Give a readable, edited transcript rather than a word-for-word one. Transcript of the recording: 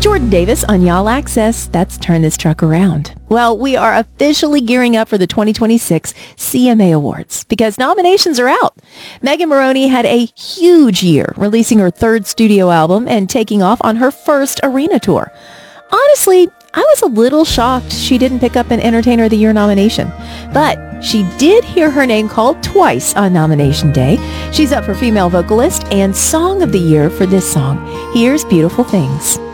Jordan Davis on Y'all Access. That's Turn This Truck Around. Well, we are officially gearing up for the 2026 CMA Awards because nominations are out. Megan Moroney had a huge year, releasing her third studio album and taking off on her first arena tour. Honestly, I was a little shocked she didn't pick up an Entertainer of the Year nomination, but she did hear her name called twice on nomination day. She's up for Female Vocalist and Song of the Year for this song. Here's Beautiful Things.